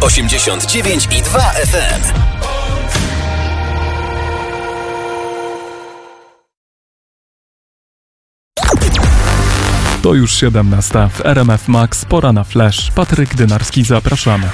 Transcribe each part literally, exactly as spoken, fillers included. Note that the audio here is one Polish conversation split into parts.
osiemdziesiąt dziewięć i dwa F M. To już siedemnasta w R M F Max, pora na flash. Patryk Dynarski, zapraszamy.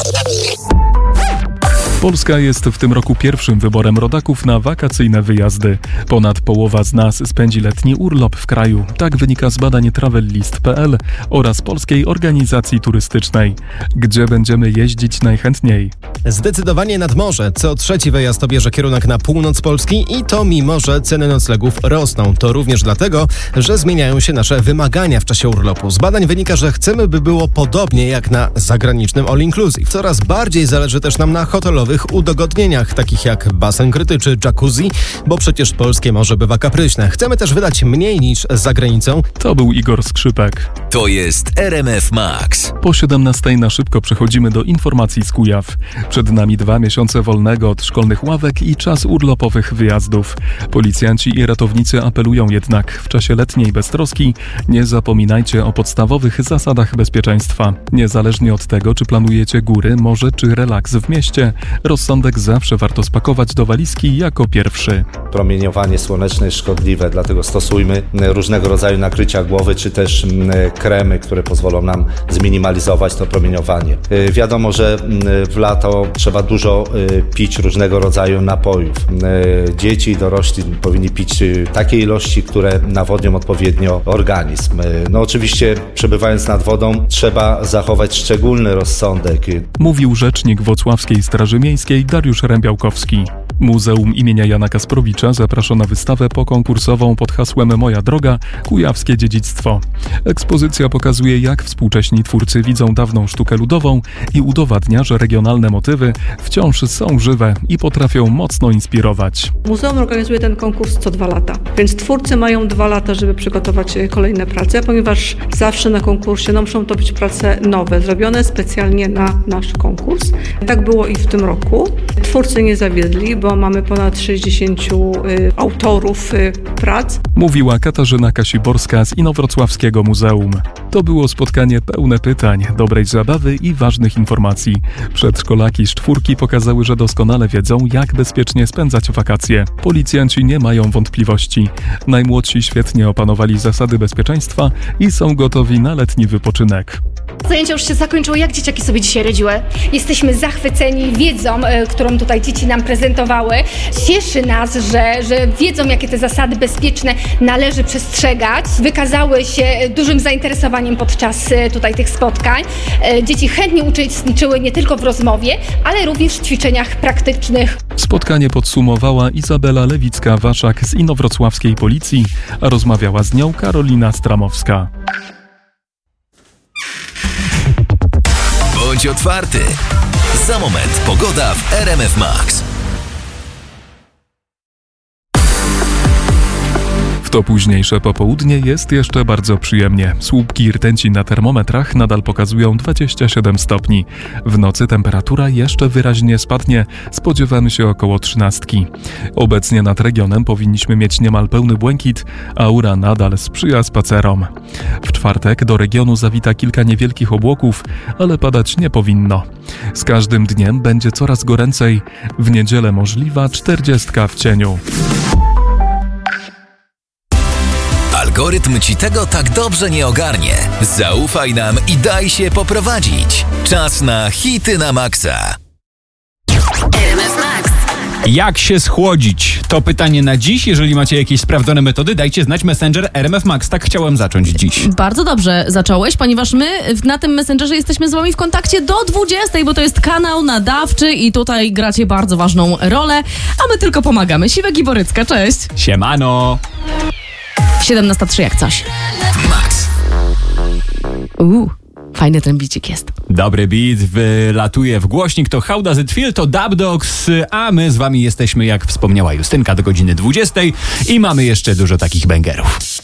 Polska jest w tym roku pierwszym wyborem rodaków na wakacyjne wyjazdy. Ponad połowa z nas spędzi letni urlop w kraju. Tak wynika z badań travellist kropka p l oraz Polskiej Organizacji Turystycznej. Gdzie będziemy jeździć najchętniej? Zdecydowanie nad morze. Co trzeci wyjazd to bierze kierunek na północ Polski i to mimo, że ceny noclegów rosną. To również dlatego, że zmieniają się nasze wymagania w czasie urlopu. Z badań wynika, że chcemy, by było podobnie jak na zagranicznym all inclusive. Coraz bardziej zależy też nam na hotelowych udogodnieniach, takich jak basen kryty czy jacuzzi, bo przecież polskie morze bywa kapryśne. Chcemy też wydać mniej niż za granicą. To był Igor Skrzypek. To jest R M F Max. Po siedemnastej na szybko przechodzimy do informacji z Kujaw. Przed nami dwa miesiące wolnego od szkolnych ławek i czas urlopowych wyjazdów. Policjanci i ratownicy apelują jednak w czasie letniej beztroski: nie zapominajcie o podstawowych zasadach bezpieczeństwa. Niezależnie od tego, czy planujecie góry, morze czy relaks w mieście, rozsądek zawsze warto spakować do walizki jako pierwszy. Promieniowanie słoneczne jest szkodliwe, dlatego stosujmy różnego rodzaju nakrycia głowy, czy też kremy, które pozwolą nam zminimalizować to promieniowanie. Wiadomo, że w lato trzeba dużo pić różnego rodzaju napojów. Dzieci i dorośli powinni pić takie ilości, które nawodnią odpowiednio organizm. No oczywiście, przebywając nad wodą, trzeba zachować szczególny rozsądek. Mówił rzecznik Włocławskiej Straży Miejskiej Dariusz Rębiałkowski. Muzeum imienia Jana Kasprowicza zaprasza na wystawę pokonkursową pod hasłem Moja droga – Kujawskie dziedzictwo. Ekspozycja pokazuje, jak współcześni twórcy widzą dawną sztukę ludową i udowadnia, że regionalne motywy wciąż są żywe i potrafią mocno inspirować. Muzeum organizuje ten konkurs co dwa lata, więc twórcy mają dwa lata, żeby przygotować kolejne prace, ponieważ zawsze na konkursie no, muszą to być prace nowe, zrobione specjalnie na nasz konkurs. Tak było i w tym roku. Twórcy nie zawiedli, bo mamy ponad sześćdziesięciu y, autorów y, prac. Mówiła Katarzyna Kasiborska z Inowrocławskiego Muzeum. To było spotkanie pełne pytań, dobrej zabawy i ważnych informacji. Przedszkolaki z czwórki pokazały, że doskonale wiedzą, jak bezpiecznie spędzać wakacje. Policjanci nie mają wątpliwości. Najmłodsi świetnie opanowali zasady bezpieczeństwa i są gotowi na letni wypoczynek. Zajęcia już się zakończyły. Jak dzieciaki sobie dzisiaj radziły? Jesteśmy zachwyceni wiedzą, którą tutaj dzieci nam prezentowały. Cieszy nas, że, że wiedzą, jakie te zasady bezpieczne należy przestrzegać. Wykazały się dużym zainteresowaniem podczas tutaj tych spotkań. Dzieci chętnie uczestniczyły nie tylko w rozmowie, ale również w ćwiczeniach praktycznych. Spotkanie podsumowała Izabela Lewicka-Waszak z Inowrocławskiej Policji, a rozmawiała z nią Karolina Stramowska. Bądź otwarty. Za moment pogoda w R M F Max. W to późniejsze popołudnie jest jeszcze bardzo przyjemnie. Słupki rtęci na termometrach nadal pokazują dwadzieścia siedem stopni. W nocy temperatura jeszcze wyraźnie spadnie, spodziewamy się około trzynastki. Obecnie nad regionem powinniśmy mieć niemal pełny błękit, aura nadal sprzyja spacerom. W czwartek do regionu zawita kilka niewielkich obłoków, ale padać nie powinno. Z każdym dniem będzie coraz goręcej. W niedzielę możliwa czterdziestka w cieniu. Algorytm ci tego tak dobrze nie ogarnie. Zaufaj nam i daj się poprowadzić. Czas na hity na maksa. R M F Max. Jak się schłodzić? To pytanie na dziś. Jeżeli macie jakieś sprawdzone metody, dajcie znać. Messenger R M F Max. Tak chciałem zacząć dziś. Bardzo dobrze zacząłeś, ponieważ my na tym Messengerze jesteśmy z wami w kontakcie do dwudziestej, bo to jest kanał nadawczy i tutaj gracie bardzo ważną rolę, a my tylko pomagamy. Siwek i Borycka, cześć. Siemano. siedemnasta trzy jak coś. Max. Uuu, fajny ten bicik jest. Dobry beat wylatuje w głośnik. To How Does It Feel, to Dub Dogs, a my z wami jesteśmy, jak wspomniała Justynka, do godziny dwudziestej i mamy jeszcze dużo takich bangerów.